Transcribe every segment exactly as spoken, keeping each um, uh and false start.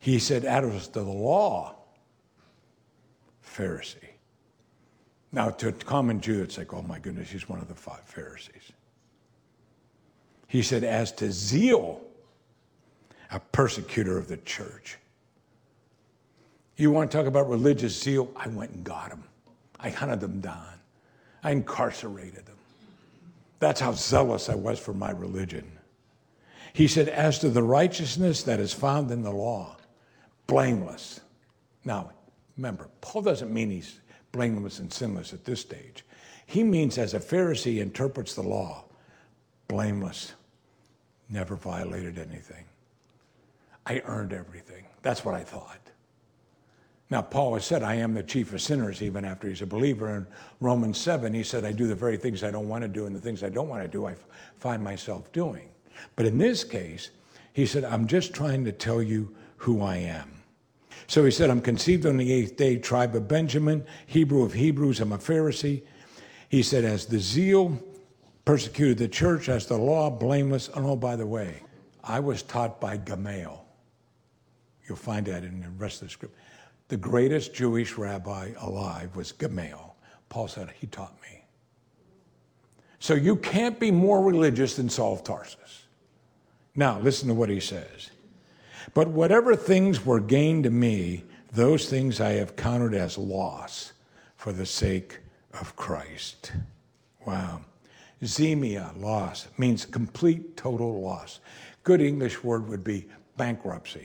He said, as to the law, Pharisee. Now, to a common Jew, it's like, oh my goodness, he's one of the five Pharisees. He said, as to zeal, a persecutor of the church. You want to talk about religious zeal? I went and got them. I hunted them down. I incarcerated them. That's how zealous I was for my religion. He said, as to the righteousness that is found in the law, blameless. Now, remember, Paul doesn't mean he's blameless and sinless at this stage. He means as a Pharisee interprets the law, blameless, never violated anything. I earned everything. That's what I thought. Now, Paul has said, I am the chief of sinners, even after he's a believer. In Romans seven, he said, I do the very things I don't want to do, and the things I don't want to do, I find myself doing. But in this case, he said, I'm just trying to tell you who I am. So he said, I'm conceived on the eighth day, tribe of Benjamin, Hebrew of Hebrews, I'm a Pharisee. He said, as the zeal persecuted the church, as the law blameless. And oh, by the way, I was taught by Gamaliel. You'll find that in the rest of the script. The greatest Jewish rabbi alive was Gamaliel. Paul said, he taught me. So you can't be more religious than Saul of Tarsus. Now, listen to what he says. But whatever things were gained to me, those things I have counted as loss for the sake of Christ. Wow. Zemia, loss, means complete, total loss. Good English word would be bankruptcy.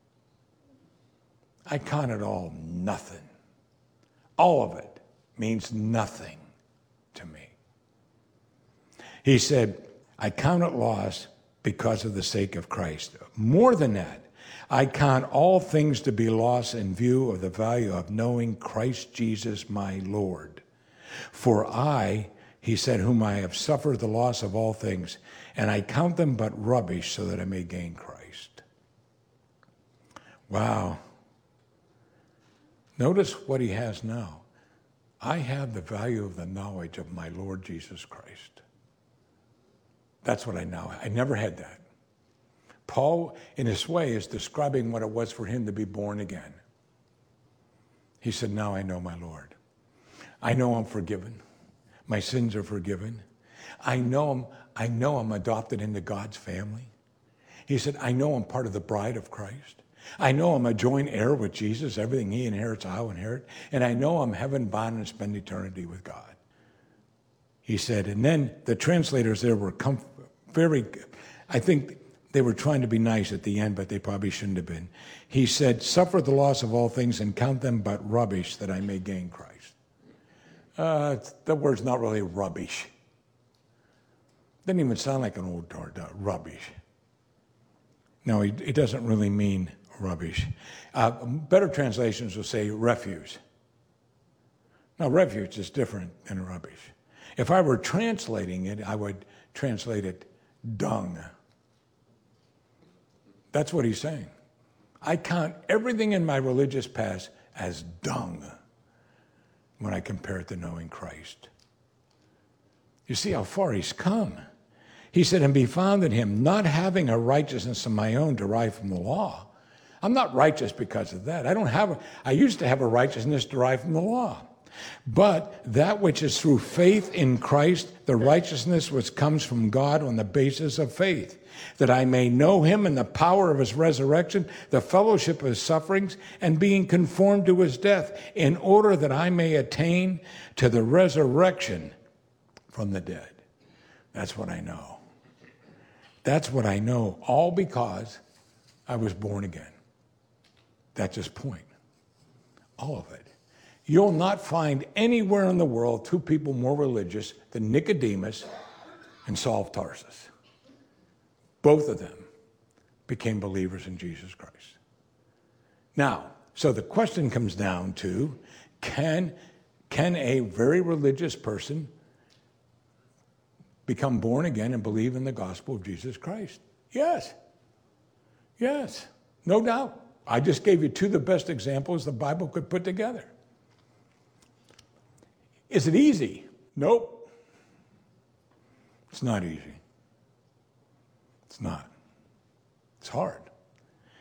I count it all nothing. All of it means nothing to me. He said, I count it loss because of the sake of Christ. More than that, I count all things to be lost in view of the value of knowing Christ Jesus my Lord. For I, he said, whom I have suffered the loss of all things, and I count them but rubbish so that I may gain Christ. Wow. Notice what he has now. I have the value of the knowledge of my Lord Jesus Christ. That's what I now have. I never had that. Paul, in his way, is describing what it was for him to be born again. He said, now I know my Lord. I know I'm forgiven. My sins are forgiven. I know I'm, I know I'm adopted into God's family. He said, I know I'm part of the bride of Christ. I know I'm a joint heir with Jesus. Everything he inherits, I'll inherit. And I know I'm heaven bound and spend eternity with God. He said, and then the translators there were comf- very, I think they were trying to be nice at the end, but they probably shouldn't have been. He said, suffer the loss of all things and count them but rubbish that I may gain Christ. Uh, the word's not really rubbish. Doesn't even sound like an old word, uh, rubbish. No, it, it doesn't really mean rubbish. Uh, better translations will say refuse. Now, refuge is different than rubbish. If I were translating it, I would translate it dung. That's what he's saying. I count everything in my religious past as dung when I compare it to knowing Christ. You see how far he's come. He said, and be found in him, not having a righteousness of my own derived from the law. I'm not righteous because of that. I don't have a, I used to have a righteousness derived from the law. But that which is through faith in Christ, the righteousness which comes from God on the basis of faith, that I may know him in the power of his resurrection, the fellowship of his sufferings, and being conformed to his death, in order that I may attain to the resurrection from the dead. That's what I know. That's what I know, all because I was born again. That's his point. All of it. You'll not find anywhere in the world two people more religious than Nicodemus and Saul of Tarsus. Both of them became believers in Jesus Christ. Now, so the question comes down to, can, can a very religious person become born again and believe in the gospel of Jesus Christ? Yes. Yes. No doubt. I just gave you two of the best examples the Bible could put together. Is it easy? Nope. It's not easy. It's not. It's hard.